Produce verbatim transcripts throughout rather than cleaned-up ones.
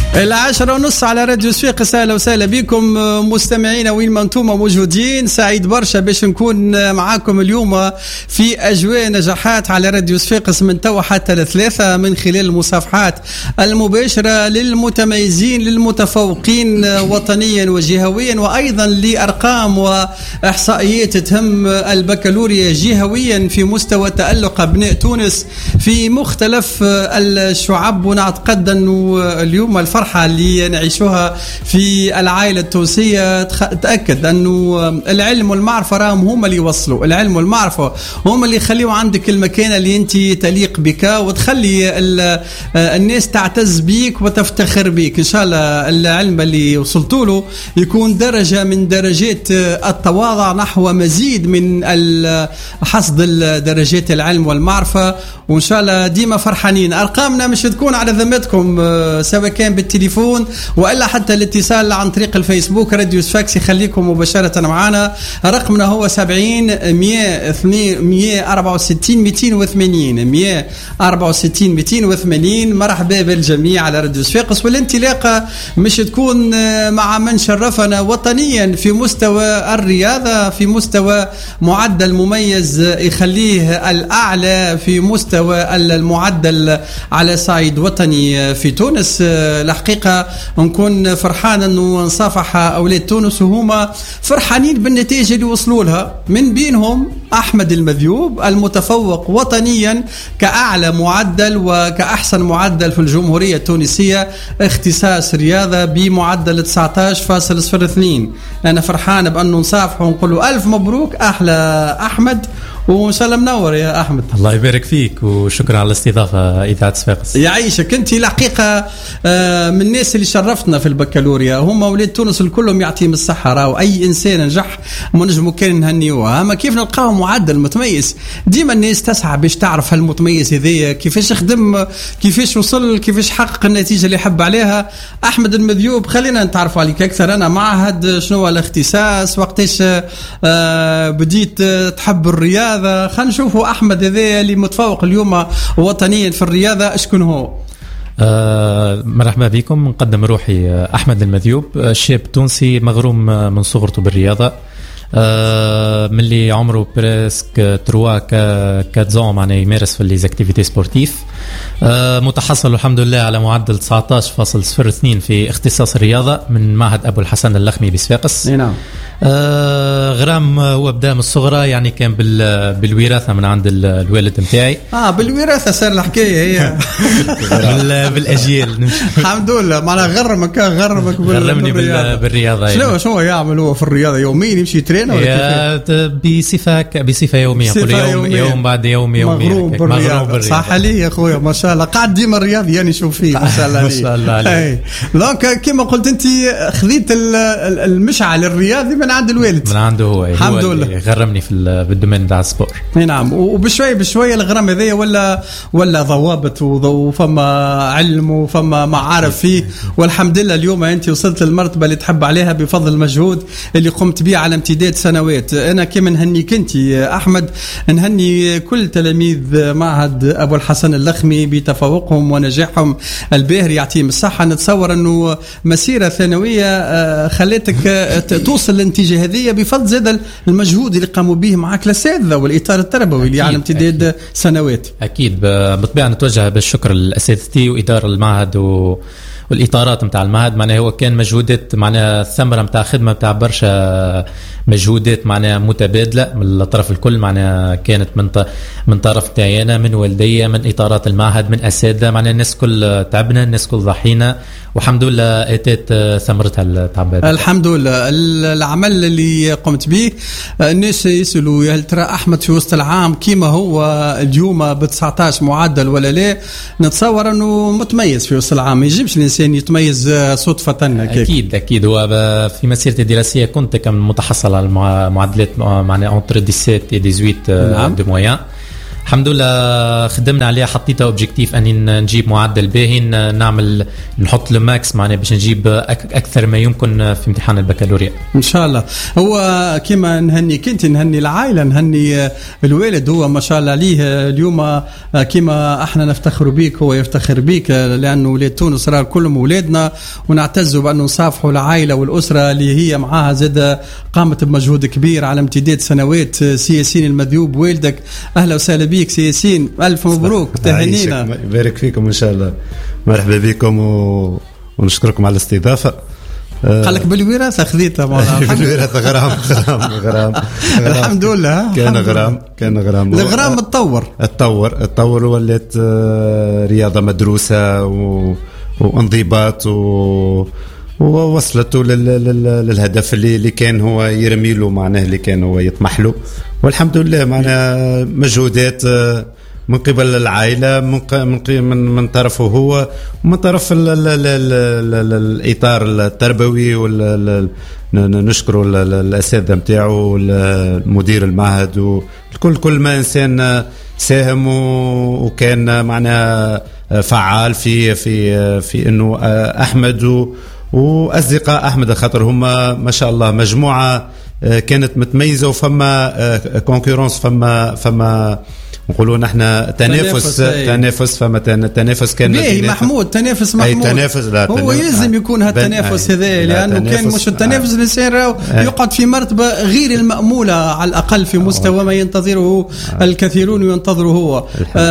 العاشرة ونص على راديو صفاقس. أهلا وسهلا بكم مستمعينا وين ما انتم موجودين. سعيد برشا باش نكون معاكم اليوم في أجواء نجاحات على راديو صفاقس من توا حتى الثلاثة من خلال المصافحات المباشرة للمتميزين للمتفوقين وطنيا وجهويا، وأيضا لأرقام وإحصائيات تهم البكالوريا جهويا في مستوى تألق أبناء تونس في مختلف الشعب. ونعتقد أنه اليوم الفرحة اللي نعيشوها في العائلة التونسية تأكد أنه العلم والمعرفة راهم هم اللي يوصلوا، العلم والمعرفة هم اللي يخليوا عندك المكانة اللي انت تليق بك وتخلي الناس تعتز بيك وتفتخر بيك. إن شاء الله العلم اللي وصلتوا له يكون درجة من درجات التواضع نحو مزيد من حصد درجات العلم والمعرفة، وإن شاء الله ديما فرحانين. أرقامنا مش تكون على ذمتكم سواء كان بالتليفون وإلا حتى الاتصال عن طريق الفيسبوك راديو صفاقس يخليكم مباشرة معنا. رقمنا هو سبعين مية مية أربعة وستين ميتين وثمانين مية أربعة وستين ميتين وثمانين. مرحبا بالجميع على راديو صفاقس، والانطلاقة مش تكون مع من شرفنا وطنيا في مستوى الرياضة، في مستوى معدل مميز يخليه الأعلى في مستوى المعدل على صعيد وطني في تونس. الحقيقة نكون فرحان أنه نصافح أولاد تونس وهما فرحانين بالنتائج اللي وصلوا لها، من بينهم أحمد المذيوب المتفوق وطنيا كأعلى معدل وكأحسن معدل في الجمهورية التونسية اختصاص رياضة بمعدل تسعة عشر فاصلة صفر اثنين. أنا فرحان بأنه نصافح ونقول له ألف مبروك أحلى أحمد، وإن شاء الله منور يا أحمد. الله يبارك فيك وشكرا على الاستضافة إذاعة صفاقس. يعيشك. أنت الحقيقة من الناس اللي شرفتنا في البكالوريا، هم أولاد تونس الكلهم يعطيهم الصحة، راهو أي إنسان نجح ما نجمو كان نهنيوه. أما كيف نلقاو معدل متميز؟ ديما الناس تسعى باش تعرف هالمتميز هذايا كيفاش يخدم، كيفاش وصل، كيفاش حقق النتيجة اللي حب عليها. أحمد المذيوب خلينا نتعرف عليك أكثر. أنا معهد شنو هو الاختصاص؟ وقتاش بديت تحب الرياضة؟ خلينا نشوفوا أحمد هذا اللي متفوق اليوم وطنيا في الرياضة شكون هو؟ أه مرحبا بكم. نقدم روحي أحمد المذيوب، شاب تونسي مغروم من صغرته بالرياضة. أه من اللي عمره بريسك تروا كاتزون معناه يمارس في ليزاكتيفيتي سبورتيف. أه متحصل الحمد لله على معدل تسعة عشر فاصلة صفر اثنين في اختصاص الرياضة من معهد أبو الحسن اللخمي بصفاقس. نعم. آه غرام هو بدا من الصغرى، يعني كان بالوراثه من عند الوالد نتاعي. اه بالوراثه صار الحكايه هي بالاجيال. الحمد لله معناها غرمك غرمك غرمني بالرياضه. شنو شنو يعمل هو في الرياضه يوميا؟ يمشي ترين ولا بصفه بصفه يوميه كل يوم يوم بعد يوم يوميا. مغروم بالرياضه. صح علي يا خويا ما شاء الله، قاعد ديما الرياضي يعني شوف فيه ما شاء الله. ما شاء الله عليك. دونك كما قلت انت خذيت المشعل الرياضي من عند الوالد. من عنده هو الحمد هو لله غرمني في بالدومين تاع السبور. نعم. وبشويه بشويه الغرام هذايا ولا ولا ضوابط وفما علم وفما معارف فيه، والحمد لله اليوم انت وصلت للمرتبه اللي تحب عليها بفضل المجهود اللي قمت به على امتداد سنوات. انا كما نهنيك انت احمد، نهني كل تلاميذ معهد ابو الحسن اللخمي بتفوقهم ونجاحهم الباهر يعطيهم الصحه. نتصور انه مسيره ثانويه خلتك توصل للنتيجه هذه بفضل زاد المجهود اللي قاموا به معك الاساتذه والاطار التربوي اللي على امتداد أكيد. سنوات. اكيد بالطبيعه نتوجه بالشكر للاساتذتي واداره المعهد و والاطارات نتاع المعهد. معناها هو كان مجهودات معناها الثمره نتاع خدمه نتاع برشا مجهودات معناها متبادله من الطرف الكل. معناها كانت من من طرف تاعي انا، من والدي، من اطارات المعهد، من اساتذه. معناها الناس كل تعبنا، الناس كل ضحينا، والحمد لله اتت ثمرتها التعب. الحمد لله. العمل اللي قمت به الناس يسالوا هل ترى احمد في وسط العام كيما هو اليوم ب تسعة عشر معدل ولا لا؟ نتصور انه متميز في وسط العام، ما يجيبش الانسان يتميز صدفه. اكيد اكيد. هو في مسيرتي الدراسيه كنت كم متحصل على المعدلات معناها entre dix-sept et dix-huit دو مويان. الحمد لله خدمنا عليها، حطيتها اوبجيكتيف اني نجيب معدل باهي، نعمل نحط لو ماكس معنا باش نجيب اكثر ما يمكن في امتحان البكالوريا ان شاء الله. هو كما نهني كنت نهني العائله، نهني الوالد، هو ما شاء الله عليه اليوم كما احنا نفتخر بيك هو يفتخر بيك، لانه ولاد تونس راه كلهم ولادنا، ونعتزوا بانه نصافحوا العائله والاسره اللي هي معاها زاد قامت بمجهود كبير على امتداد سنوات. سي ياسين المذيوب والدك، اهلا وسهلا بيك سي ياسين، الف مبروك، تهنينا. يبارك فيكم ان شاء الله، مرحبا بكم و... ونشكركم على الاستضافه. قال لك بالوراثه خذيتها بالوراثه غرام غرام غرام الحمد لله كان غرام كان غرام الغرام تطور تطور تطور ولات رياضه مدروسه و... وانضباط و... ووصلته للهدف اللي اللي كان هو يرمي له، معناه اللي كان هو يطمح له، والحمد لله معناه مجهودات من قبل العائله، من من من طرفه هو، ومن طرف ال ال ال ال الاطار التربوي، ونشكر الاساتذه نتاعو، مدير المعهد، والكل كل ما انسان ساهم وكان معناه فعال في في في انه احمد واصدقاء احمد، خاطر هما ما شاء الله مجموعه كانت متميزه، وفما كونكورونس، فما فما نقولوا نحن تنافس تنافس فما تنافس كان باهي محمود، تنافس محمود تنافس لا هو يلزم يكون هالتنافس هذا، لانه كان مش التنافس الانسان يقعد في مرتبه غير المأموله على الاقل في مستوى ما ينتظره الكثيرون وينتظره هو.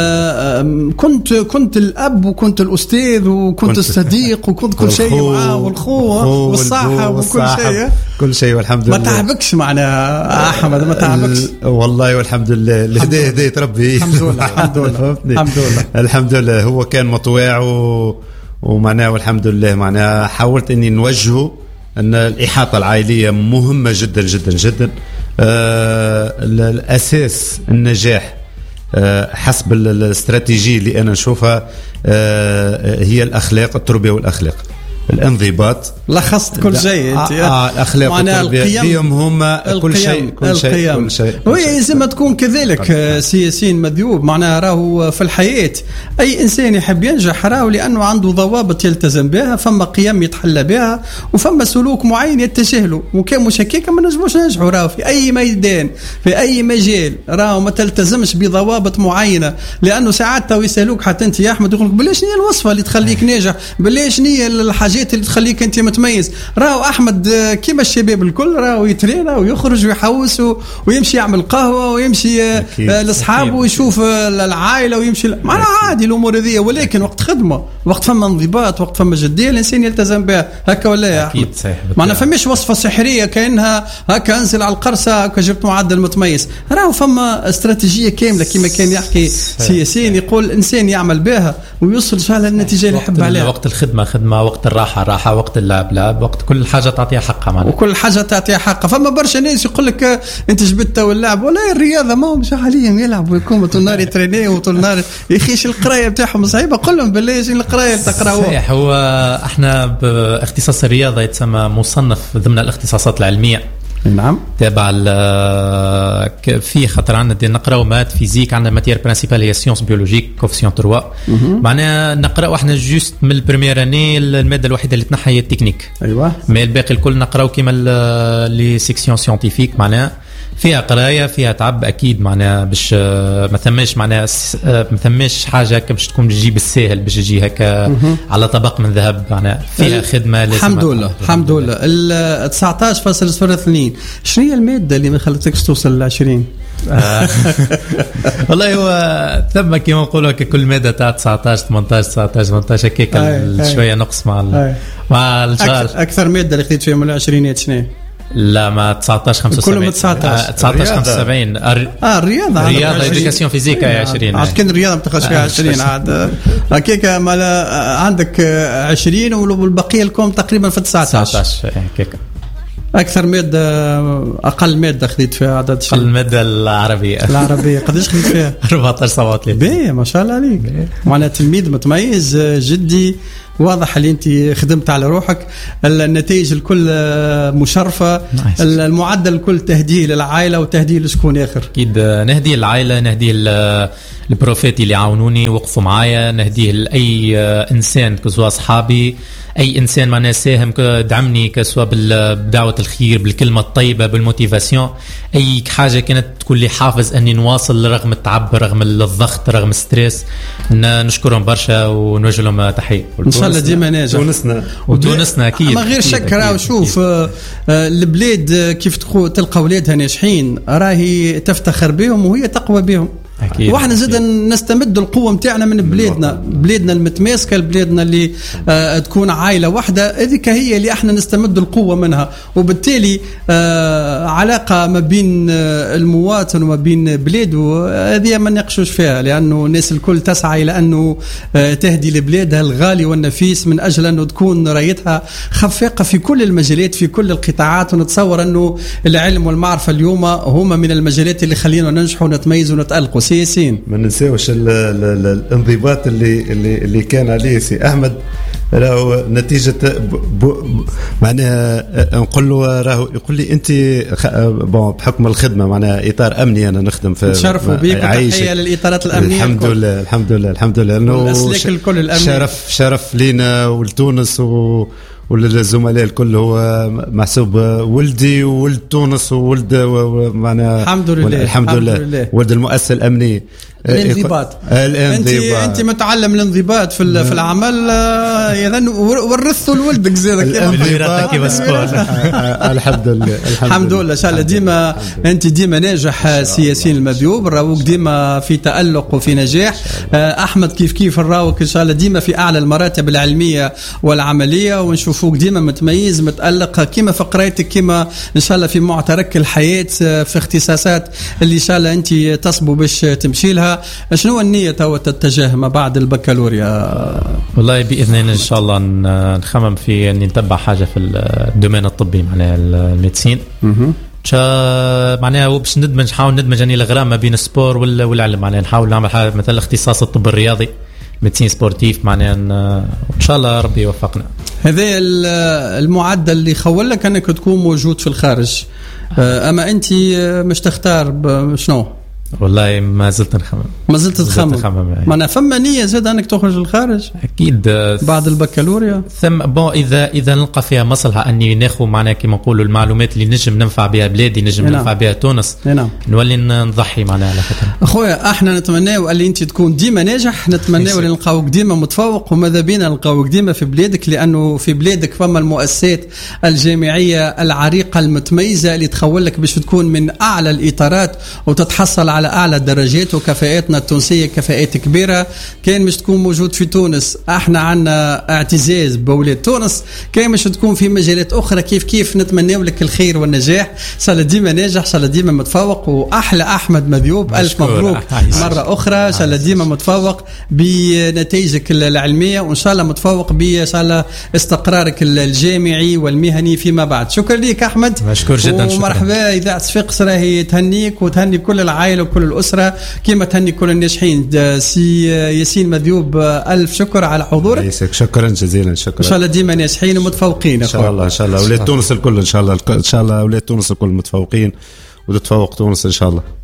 آه كنت كنت الاب وكنت الاستاذ وكنت الصديق وكنت كل شيء معاه، والخوه والصحه وكل شيء كل شيء والحمد لله. ما تعبكش معنا احمد، ما تعبكش والله والحمد لله، الهدايه هدايه ربي الحمد لله الحمد لله الحمد لله الحمد لله. هو كان مطوع و... ومعناه والحمد لله معناه حاولت اني نوجهه ان الاحاطه العائليه مهمه جدا جدا جدا. آه الاساس النجاح آه حسب الاستراتيجيه اللي انا نشوفها آه هي الاخلاق، التربيه والاخلاق، الانضباط. لخصت كل شيء انت. اه الاخلاق والتربيه القيم هما كل شيء كل شيء كل شيء وهي لازم تكون كذلك. سياسين مذيوب معناها راهو في الحياه اي انسان يحب ينجح راهو لانه عنده ضوابط يلتزم بها، فما قيم يتحلى بها، وفما سلوك معين يتجه له، وكان مش هكاك ما نجموش ننجحوا. راهو في اي ميدان في اي مجال راهو ما تلتزمش بضوابط معينه، لانه ساعات تو يسالوك حتى انت يا احمد يقول لك بلاش نيه الوصفه اللي تخليك ناجح، بلاش نيه الحاجات اللي تخليك انت متميز. راهو احمد كيما الشباب الكل راهو يترينا ويخرج ويحوس ويمشي يعمل قهوه ويمشي لاصحابه ويشوف العائله ويمشي معنا عادي الامور هذه، ولكن وقت خدمه، وقت فما انضباط، وقت فما جديه الانسان يلتزم بها. هكا ولا يا احمد؟ معنا فماش وصفه سحريه كانها هكا انزل على القرصه هكا جبت معدل متميز. راهو فما استراتيجيه كامله كما كان يحكي سياسين، يقول الانسان يعمل بها ويوصل على النتيجه اللي يحب عليها. وقت الخدمه خدمه، وقت الراحه راحه، وقت اللعب لعب، وقت كل حاجه تعطيها حقها معنا، وكل حاجه تعطيها حقها. فما برشا ناس يقول لك انت جبت واللعب ولا الرياضه ما هم عليهم يلعبوا ويكونوا طول النهار يترينيو وطول النهار يخيش القرايه بتاعهم صعيبه. قل لهم بالله شنو القرايه اللي تقراوها؟ صحيح. هو احنا باختصاص الرياضه يتسمى مصنف ضمن الاختصاصات العلميه. نعم. تابع في خطر عندنا نقراو مات فيزيك، عندنا ماتير برينسيبال هي سيونس بيولوجيك كوفسيون ثلاثة. معناها نقراو احنا جوست من البريمير اني الماده الوحيده اللي تنحى هي التكنيك. ايوه. مي الباقي الكل نقراو كيما لي سيكسيون سيونتيفيك، معناها فيها قرايه فيها تعب اكيد، معناها باش ما ثماش معناها ما ثماش حاجه هكا باش تكون تجي بالساهل باش تجي هكا على طبق من ذهب، معناها فيها خدمه لازم. الحمد لله الحمد لله. ال تسعطاش فاصلة صفر اثنين شنو هي الماده اللي ما خلتكش توصل ل عشرين؟ والله هو ثم كيما نقولوا كل ماده تاع تسعطاش ثمنطاش تسعطاش ثمنطاش هكاك شويه نقص مع مع الشهر. اكثر ماده اللي خديت فيها من العشرينات شنو؟ لا ما تسعطاش خمسة وسبعين كلهم تسعطاش تسعطاش خمسة وسبعين. اه الرياضه الرياضه ادوكاسيون فيزيك عشرين. عاد كان الرياضه ما تاخذش فيها عشرين عاد هكاك عندك عشرين والبقيه الكم تقريبا في تسعطاش هكاك. اكثر ماده اقل ماده خديت فيها عدد شيء؟ الماده العربيه. العربيه قداش خديت فيها؟ أربعة عشر سبعة وثلاثين. باهي ما شاء الله عليك، معناها تلميذ متميز جدي واضح اللي انت خدمت على روحك، النتائج الكل مشرفه، المعدل الكل تهديه للعائله وتهديه لشكون اخر؟ اكيد نهديه للعائله، نهديه البروفيتي اللي عاونوني وقفوا معايا، نهديه لاي انسان كسوا اصحابي، اي انسان معنا ساهم دعمني كسوا بدعوه الخير، بالكلمه الطيبه، بالموتيفاسيون، اي حاجه كانت تكون لي حافز اني نواصل رغم التعب، رغم الضغط، رغم الستريس. نشكرهم برشا ونوجه لهم تحيه. ان شاء الله ديما ناجح. تونسنا وتونسنا اكيد ما غير شك. راه شوف البلاد كيف تلقى اولادها ناجحين راهي تفتخر بهم وهي تقوى بهم. أكيد. واحنا زاد نستمد القوه نتاعنا من بلادنا، بلادنا المتماسكه، بلادنا اللي آه تكون عائله واحده، هذيك هي اللي احنا نستمد القوه منها. وبالتالي آه علاقه ما بين آه المواطن وما بين بلاده هذه ما نناقشوش فيها، لانه الناس الكل تسعى الى انه آه تهدي لبلادها الغالي والنفيس من اجل انه تكون رايتها خفاقه في كل المجالات، في كل القطاعات. ونتصور انه العلم والمعرفه اليوم هما من المجالات اللي خلينا ننجحوا ونتميزوا ونتالقوا. سياسين ما ننساوش الانضباط اللي اللي اللي كان عليه سي احمد، راهو نتيجه معناها نقول له راهو يقول لي انت بون بحكم الخدمه معناها اطار امني انا نخدم في نشرفوا بك وتحيه للاطارات الامنيه. الحمد الكل. لله الحمد لله الحمد لله انه الكل الامني شرف شرف لينا ولتونس و وللزملاء الكل. هو محسوب ولدي وولد تونس وولد معناها الحمد لله الحمد لله ولد المؤسسه الامنيه. الانضباط. انت انت متعلم الانضباط في في العمل، اذا ورثوا لولدك زاد الانضباط كيف سبور. الحمد لله الحمد لله. ان شاء الله ديما انت ديما ناجح سياسيين المذيوب، راوك ديما في تألق وفي نجاح. احمد كيف كيف راوك ان شاء الله ديما في اعلى المراتب العلميه والعمليه، ونشوفوك ديما متميز متألق كيما في قرايتك، كيما ان شاء الله في معترك الحياه في اختصاصات اللي ان شاء الله انت تصبوا باش تمشي لها. شنو النية تو تتجه ما بعد البكالوريا؟ والله بإذن الله إن شاء الله نخمم في أني نتبع حاجة في الدومين الطبي معناها الميدسين. معناها باش ندمج نحاول ندمج أني الغرام ما بين السبور والعلم، معناها نحاول نعمل حاجة مثل اختصاص الطب الرياضي ميدسين سبورتيف، معناها إن شاء الله ربي يوفقنا. هذا المعدل اللي خول لك أنك تكون موجود في الخارج، أما أنت مش تختار شنو؟ والله ما زلت نخمم ما زلت تخمم. ما انا فما نيه زاد انك تخرج للخارج اكيد بعد البكالوريا. ثم بون اذا اذا نلقى فيها مصلحه اني ناخذ معنا كما نقولوا المعلومات اللي نجم ننفع بها بلادي، نجم نعم. ننفع بها تونس، نعم. نولي نضحي معنا على خاطر اخويا. احنا نتمناو اللي انت تكون ديما ناجح، نتمناو اللي نلقاوك ديما متفوق، وماذا بينا نلقاوك ديما في بلادك، لانه في بلادك فما المؤسسات الجامعيه العريقه المتميزه اللي تخول لك باش تكون من اعلى الاطارات وتتحصل على اعلى الدرجات. وكفاءاتنا التونسيه كفاءات كبيره، كان مش تكون موجود في تونس احنا عنا اعتزاز بولاد تونس، كان مش تكون في مجالات اخرى كيف كيف. نتمنى لك الخير والنجاح، صار ديما ناجح، صار ديما متفوق. واحلى احمد مذيوب الف مبروك مره اخرى، صار ديما متفوق بنتائجك العلميه، وان شاء الله متفوق بان شاء الله استقرارك الجامعي والمهني فيما بعد. شكرا لك احمد، مشكور جدا. ومرحبا. اذاعه صفاقس راهي تهنيك وتهني كل العائله وكل الاسره كما تهني كل الناجحين. سي ياسين مذيوب الف شكر على حضورك. شكرا جزيلا. شكرا. ان شاء الله ديما ناجحين ومتفوقين ان شاء الله. ان شاء الله اولاد تونس الكل ان شاء الله ان شاء الله اولاد تونس الكل متفوقين وتتفوق تونس ان شاء الله.